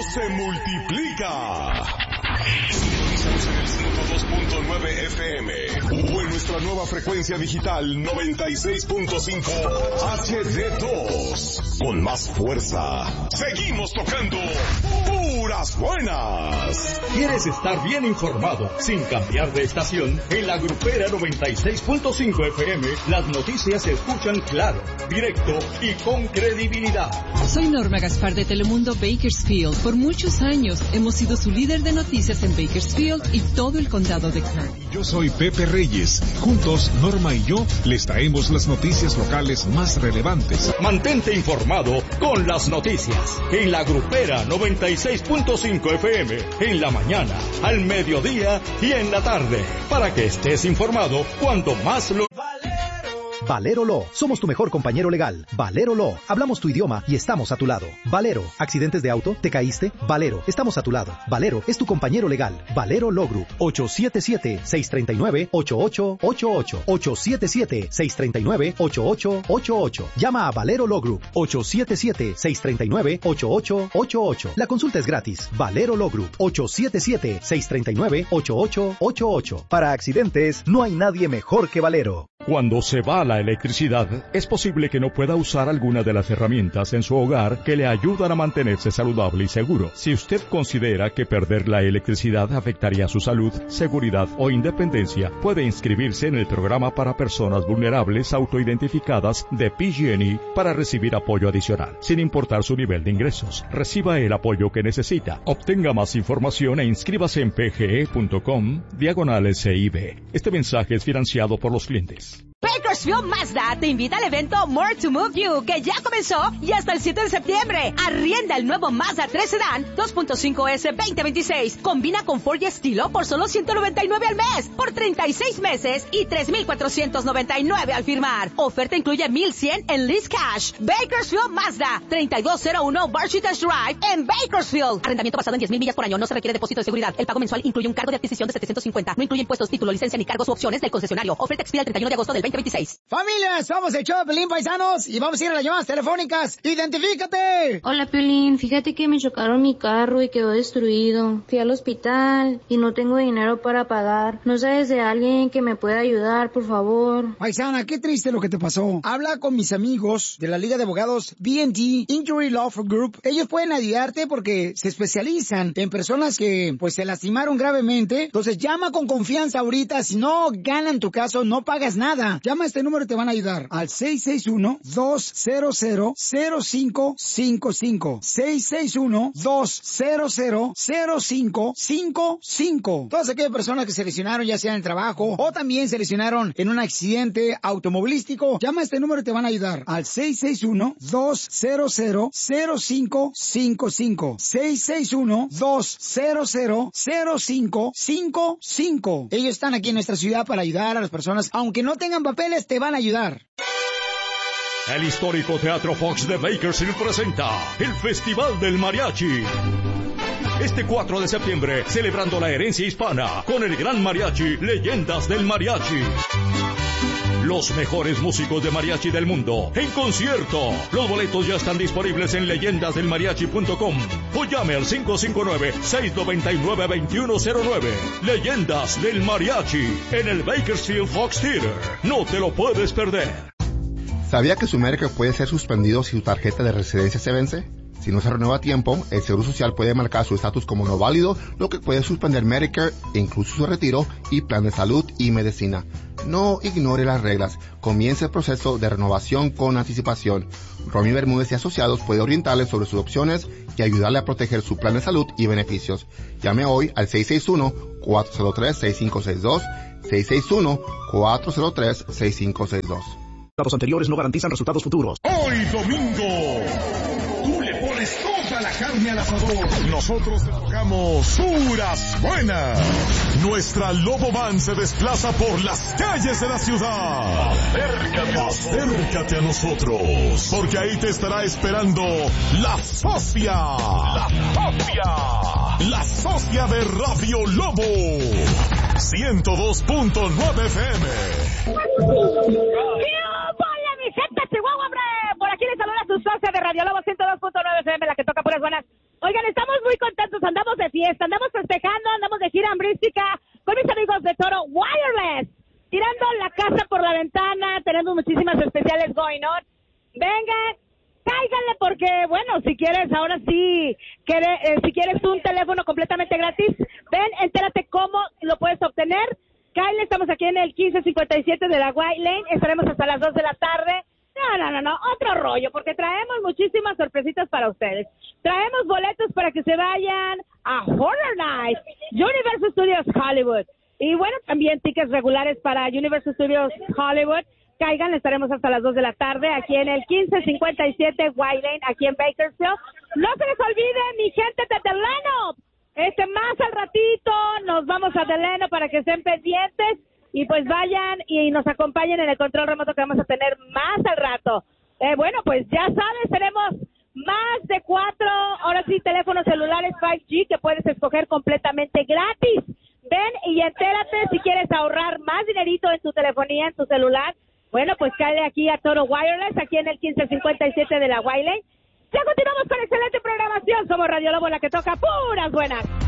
se multiplica. Sintonizamos en el 102.9 FM o en nuestra nueva frecuencia digital 96.5 HD2. Con más fuerza, seguimos tocando puras buenas. ¿Quieres estar bien informado sin cambiar de estación? En la Grupera 96.5 FM, las noticias se escuchan claro, directo y con credibilidad. Soy Norma Gaspar de Telemundo Bakersfield. Por muchos años hemos sido su líder de noticias en Bakersfield y todo el condado de Kern. Yo soy Pepe Reyes. Juntos, Norma y yo les traemos las noticias locales más relevantes. Mantente informado con las noticias en la Grupera 96.5 FM, en la mañana, al mediodía y en la tarde, para que estés informado cuanto más lo... Valero Law, somos tu mejor compañero legal. Valero Law, hablamos tu idioma y estamos a tu lado. Valero, accidentes de auto, ¿te caíste? Valero, estamos a tu lado. Valero es tu compañero legal. Valero Law Group, 877-639-8888. 877-639-8888. Llama a Valero Law Group, 877-639-8888. La consulta es gratis. Valero Law Group, 877-639-8888. Para accidentes, no hay nadie mejor que Valero. Cuando se va la electricidad, es posible que no pueda usar alguna de las herramientas en su hogar que le ayudan a mantenerse saludable y seguro. Si usted considera que perder la electricidad afectaría su salud, seguridad o independencia, puede inscribirse en el programa para personas vulnerables autoidentificadas de PG&E para recibir apoyo adicional, sin importar su nivel de ingresos. Reciba el apoyo que necesita. Obtenga más información e inscríbase en pge.com/CIB. Este mensaje es financiado por los clientes. Bakersfield Mazda te invita al evento More to Move You, que ya comenzó y hasta el 7 de septiembre. Arrienda el nuevo Mazda 3 Sedan 2.5S 2026. Combina confort y estilo por solo $199 al mes, por 36 meses y $3,499 al firmar. Oferta incluye $1,100 en lease cash. Bakersfield Mazda, 3201 Barchitas Drive en Bakersfield. Arrendamiento basado en 10,000 millas por año. No se requiere depósito de seguridad. El pago mensual incluye un cargo de adquisición de $750. No incluye impuestos, título, licencia ni cargos u opciones del concesionario. Oferta expira el 31 de agosto del 2026. Familia, somos el show de Piolín, paisanos, y vamos a ir a las llamadas telefónicas. ¡Identifícate! Hola, Piolín, fíjate que me chocaron mi carro y quedó destruido. Fui al hospital y no tengo dinero para pagar. ¿No sabes de alguien que me pueda ayudar, por favor? Paisana, qué triste lo que te pasó. Habla con mis amigos de la Liga de Abogados B&G Injury Law Group. Ellos pueden ayudarte porque se especializan en personas que, pues, se lastimaron gravemente. Entonces, llama con confianza ahorita. Si no ganan tu caso, no pagas nada. Llama a este número y te van a ayudar al 661-200-0555. 661-200-0555. Todas aquellas personas que se lesionaron, ya sea en el trabajo o también se lesionaron en un accidente automovilístico, llama a este número y te van a ayudar al 661-200-0555. 661-200-0555. Ellos están aquí en nuestra ciudad para ayudar a las personas, aunque no tengan papeles, te van a ayudar. El histórico Teatro Fox de Bakersfield presenta el Festival del Mariachi. Este 4 de septiembre, celebrando la herencia hispana con el gran mariachi Leyendas del Mariachi. Los mejores músicos de mariachi del mundo en concierto. Los boletos ya están disponibles en leyendasdelmariachi.com o llame al 559-699-2109. Leyendas del Mariachi en el Bakersfield Fox Theater. No te lo puedes perder. ¿Sabía que su Medicare puede ser suspendido si su tarjeta de residencia se vence? Si no se renueva a tiempo, el Seguro Social puede marcar su estatus como no válido, lo que puede suspender Medicare e incluso su retiro y plan de salud y medicina. No ignore las reglas. Comience el proceso de renovación con anticipación. Romy Bermúdez y Asociados puede orientarle sobre sus opciones y ayudarle a proteger su plan de salud y beneficios. Llame hoy al 661-403-6562, 661-403-6562. Datos anteriores no garantizan resultados futuros. Hoy domingo, tú le pones toda la carne al asador. Nosotros te tocamos puras buenas. Nuestra Lobo Van se desplaza por las calles de la ciudad. Acércate a nosotros, porque ahí te estará esperando la socia. La socia de Radio Lobo. 102.9 FM. Gente, Chihuahua, hombre. Por aquí les saluda su socia de Radio Lobo 102.9 FM, la que toca puras buenas. Oigan, estamos muy contentos, andamos de fiesta, andamos festejando, andamos de gira hambrística con mis amigos de Toro Wireless, tirando la casa por la ventana, tenemos muchísimas especiales going on. Vengan, cáiganle porque, bueno, si quieres, ahora sí, si quieres un teléfono completamente gratis, ven, entérate cómo lo puedes obtener. Cáiganle, estamos aquí en el 1557 de la White Lane, estaremos hasta las 2 de la tarde. No, otro rollo, porque traemos muchísimas sorpresitas para ustedes. Traemos boletos para que se vayan a Horror Nights, Universal Studios Hollywood. Y bueno, también tickets regulares para Universal Studios Hollywood. Caigan, estaremos hasta las 2 de la tarde aquí en el 1557 White Lane, aquí en Bakersfield. No se les olvide, mi gente de Delano. Más al ratito nos vamos a Delano para que estén pendientes. Y pues vayan y nos acompañen en el control remoto que vamos a tener más al rato. Bueno, pues ya sabes, tenemos más de 4, ahora sí, teléfonos celulares 5G que puedes escoger completamente gratis. Ven y entérate si quieres ahorrar más dinerito en tu telefonía, en tu celular. Bueno, pues cáele aquí a Toro Wireless, aquí en el 1557 de la Wiley. Ya continuamos con excelente programación. Somos Radio Lobo, la que toca puras buenas.